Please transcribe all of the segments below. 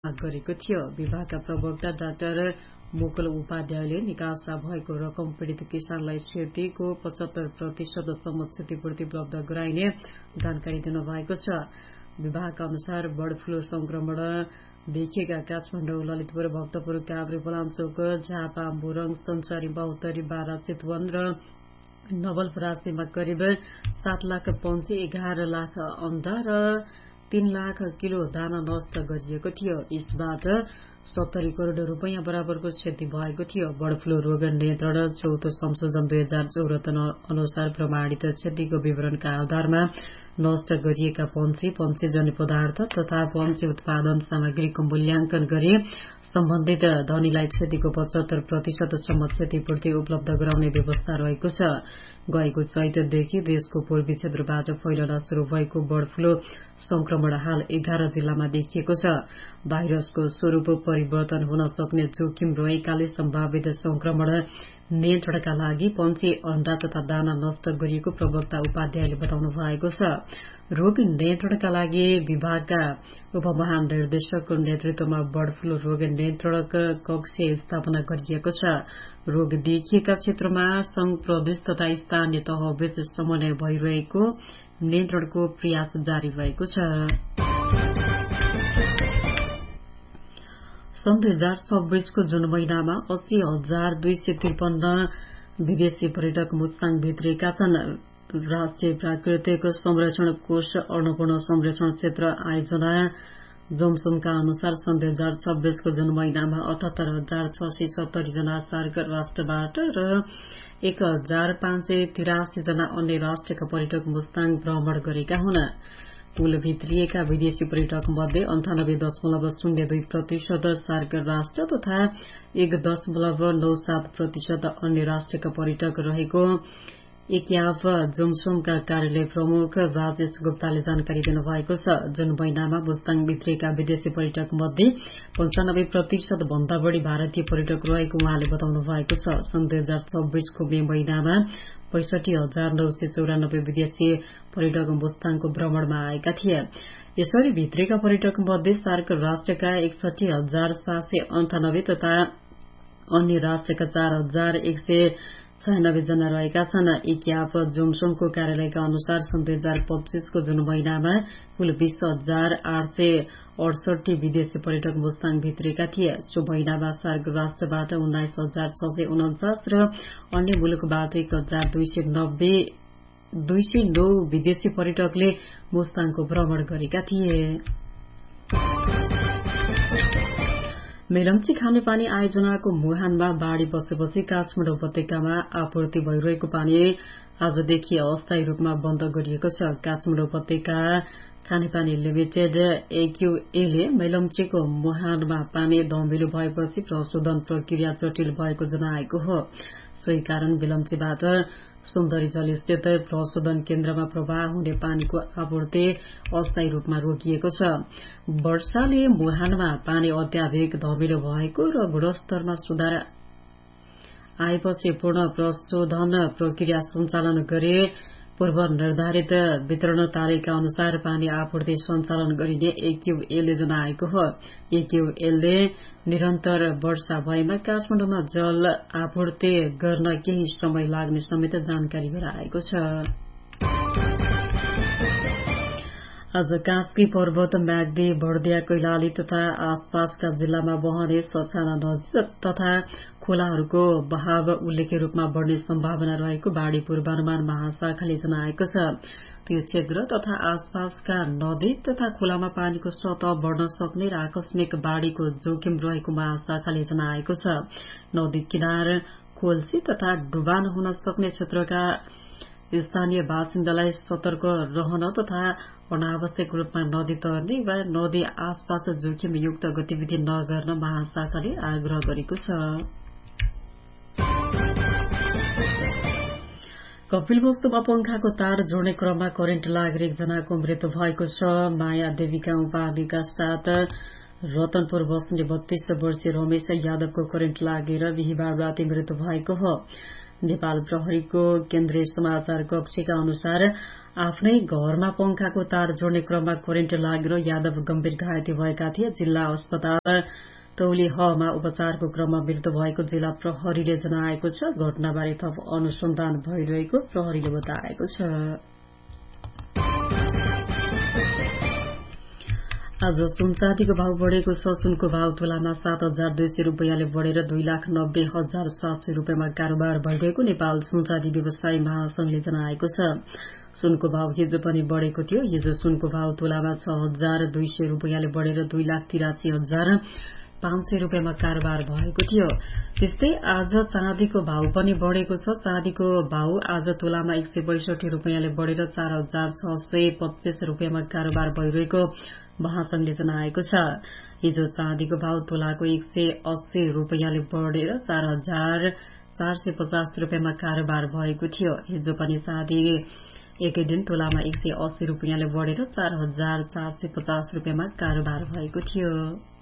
गरेको थियो। विभागका प्रवक्ता डाक्टर मुकुल उपाध्यायले निकासा भएको रकम पीड़ित किसानलाई क्षतिको 75% सम्म क्षतिपूर्ति उपलब्ध गराइने जानकारी दिनुभएको छ। विभागका अनुसार बर्ड फ्लू संक्रमण देखिएका काठमाडौँ, ललितपुर, भक्तपुर, काभ्रे, पलाञ्चोक, झापा, मोरङ, सञ्चारी, बाहुतरी, बारा, चितवन र नवलपरासीमा करिब 7 लाख पंक्षी, 11 लाख अण्डा र 3 लाख किलो दाना नष्ट गरिएको थियो। यसबाट 70 करोड़ रुपैयाँ बराबरको क्षति भएको थियो। बर्ड फ्लू रोग नियन्त्रण चौथो संशोधन 2074 अनुसार प्रमाणित क्षतिको विवरणका आधारमा नष्ट गरिएका पंक्षीजन्य पदार्थ तथा पंक्षी उत्पादन सामग्रीको मूल्याङ्कन गरी सम्बन्धित धनीलाई क्षतिको 75% सम्म क्षतिपूर्ति उपलब्ध गराउने व्यवस्था रहेको छ। गएको चैतदेखि देशको पूर्वी क्षेत्रबाट फैलन शुरू भएको बर्ड फ्लू संक्रमण हाल 11 जिल्लामा देखिएको छ। भाइरसको स्वरूप परिवर्तन हुन सक्ने जोखिम रहेकाले सम्भावित संक्रमण नियन्त्रणका लागि पंक्षी अण्डा तथा दाना नष्ट गरिएको प्रवक्ता उपाध्यायले बताउनु भएको छ। रोग नियन्त्रणका लागि विभागका उपमहानिर्देशकको नेतृत्वमा बर्ड फ्लू रोग नियन्त्रण कक्ष स्थापना गरिएको छ। रोग देखिएका क्षेत्रमा संघ प्रदेश तथा स्थानीय तहबीच समन्वय भइरहेको नियन्त्रणको प्रयास जारी रहेको छ। सन् 2026 को जुन महिनामा 80,253 विदेशी पर्यटक मुस्ताङ भित्रिएका छन्। राष्ट्रिय प्राकृतिक संरक्षण कोष अन्नपूर्ण संरक्षण क्षेत्र आयोजना जोमसोमका अनुसार सन् 2026 को जुन महिनामा 78,670 जना सार्क राष्ट्रबाट र 1,583 जना अन्य राष्ट्रका पर्यटक मुस्ताङ भ्रमण गरेका हुन्। कुल भित्रिएका विदेशी पर्यटक मध्ये 98.02% सार्क राष्ट्र तथा 1.97% अन्य राष्ट्रका पर्यटक रहेको एक्याफ जोमसोमका कार्यालय प्रमुख राजेश गुप्ताले जानकारी दिनुभएको छ। जुन महिनामा मुस्ताङ भित्रिएका विदेशी पर्यटक मध्ये 95% भन्दा बढ़ी भारतीय पर्यटक रहेको उहाँले बताउनु भएको छ। सन् 2026 को मे महिनामा 65,994 विदेशी पर्यटक मुस्ताङको भ्रमणमा आएका थिए। यसरी भित्रेका पर्यटक मध्ये सार्क राष्ट्रका 61,798 तथा अन्य राष्ट्रका 4,196 जना रहेका छन्। एक्याफ जोमसोमको कार्यालयका अनुसार सन् 2025 को जुन महिनामा कुल 20,868 विदेशी पर्यटक मुस्ताङ भित्रेका थिए। सो महिनामा सार्क राष्ट्रबाट 19,649 र अन्य मुलुकबाट 1,209 विदेशी पर्यटकले मुस्ताङको भ्रमण गरेका थिए। मेलम्ची खानेपानी आयोजनाको मुहानमा बाढ़ी बसेपछि काठमाडौँ उपत्यकामा आपूर्ति भइरहेको पानी आजदेखि अस्थायी रूपमा बन्द गरिएको छ। काठमाडौँ उपत्यका खानेपानी लिमिटेड AQA मेलम्चीको मुहानमा पानी धमिलो भएपछि प्रशोधन प्रक्रिया जटिल भएको जनाएको हो। सोही कारण मेलम्चीबाट सुन्दरी जलस्थित प्रशोधन केन्द्रमा प्रवाह हुने पानीको आपूर्ति अस्थायी रूपमा रोकिएको छ। वर्षाले मुहानमा पानी अत्याधिक धमिलो भएको र गुणस्तरमा सुधार आएपछि पूर्ण प्रशोधन प्रक्रिया सञ्चालन गरे पूर्व निर्धारित वितरण तारिखका अनुसार पानी आपूर्ति सञ्चालन गरिने AQAले जनाएको हो। AQAले निरन्तर वर्षा भएमा काठमाडौँमा जल आपूर्ति गर्न केही समय लाग्ने समेत जानकारी गराएको छ। आज कास्की पर्वत, म्याग्दी, बर्दिया, कैलाली तथा आसपासका जिल्लामा बहने ससाना नदी तथा खोलाहरूको बहाव उल्लेख्य रूपमा बढ़ने सम्भावना रहेको बाढ़ी पूर्वानुमान महाशाखाले जनाएको छ। त्यो क्षेत्र तथा आसपासका नदी तथा खोलामा पानीको सतह बढ़न सक्ने र आकस्मिक बाढ़ीको जोखिम रहेको महाशाखाले जनाएको छ। नदी किनार, खोल्सी तथा डुबान हुन सक्ने क्षेत्रका स्थानीय बासिन्दालाई सतर्क रहन तथा अनावश्यक रूपमा नदी तर्ने वा नदी आसपास जोखिमयुक्त गतिविधि नगर्न महाशाखाले आग्रह गरेको छ। कपिलवस्तुमा पंखाको तार जोड्ने क्रममा करेन्ट लागेर एकजनाको मृत्यु भएको छ। माया देवी गाउँपालिका 7 रतनपुर बस्ने 32 वर्षीय रमेश यादवको करेन्ट लागेर बिहिबार राति मृत्यु भएको हो। नेपाल प्रहरीको केन्द्रीय समाचार कक्षका अनुसार आफ्नै घरमा पंखाको तार जोड्ने क्रममा करेन्ट लागेर यादव गम्भीर घाइते भएका थिए। जिल्ला अस्पताल तौलिहमा उपचारको क्रममा मृत्यु भएको जिल्ला प्रहरीले जनाएको छ। घटनाबारे थप अनुसन्धान भइरहेको प्रहरीले बताएको छ। आज सुनचाँदीको भाव बढ़ेको छ। सुनको भाव तोलामा 7,200 रूपियाँले बढ़ेर 2,90,700 रूपियाँमा कारोबार भइरहेको नेपाल सुनचाँदी व्यवसायी महासंघले जनाएको छ। सुनको भाव हिजो पनि बढ़ेको थियो। हिजो सुनको भाव तोलामा 6,200 रूपियाँले बढ़ेर 2,83,500 रूपियाँमा कारोबार भएको थियो। त्यस्तै आज चाँदीको भाव पनि बढ़ेको छ। चाँदीको भाव आज तोलामा 162 रूपियाँले बढ़ेर 4,625 रूपियाँमा कारोबार भइरहेको महासंघले जनाएको छ। हिजो चाँदीको भाव तोलाको 180 रूपियाँले बढ़ेर 4,450 रूपियाँमा कारोबार भएको थियो। हिजो पनि चाँदी एकै दिन तोलामा 180 रूपियाँले बढ़ेर 4,450 रूपियाँमा कारोबार भएको थियो।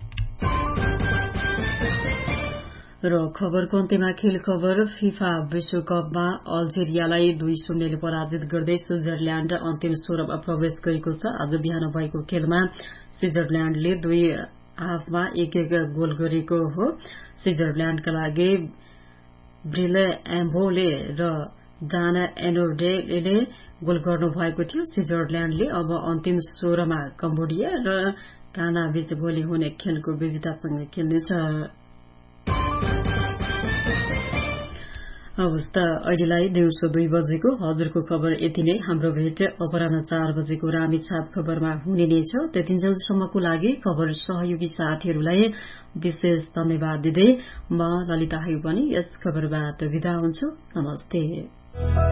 र खबरको अन्त्यमा खेल खबर। फिफा विश्वकपमा अल्जेरियालाई 2-0ले पराजित गर्दै स्विजरल्याण्ड अन्तिम 16मा प्रवेश गरेको छ। आज बिहान भएको खेलमा स्विजरल्याण्डले 2 हाफमा 1-1 गोल गरेको हो। स्विजरल्याण्डका लागि ब्रिले एम्बोले र डान एनोडेले गोल गर्नु भएको थियो। स्विजरल्याण्डले अब अन्तिम 16मा कम्बोडिया र घाना बीच भोलि हुने खेलको विजेतासँग खेल्नेछ। अवस्था अहिलेलाई दिउँसो 2 बजेको हजुरको खबर यति नै। हाम्रो भेट अपराह्न 4 बजेको रामेछाप खबरमा हुने नै छ। त्यतिन्जेलसम्मको लागि खबर सहयोगी साथीहरूलाई विशेष धन्यवाद दिँदै म ललिता हायु पनि यस खबरबाट बिदा हुन्छु। नमस्ते।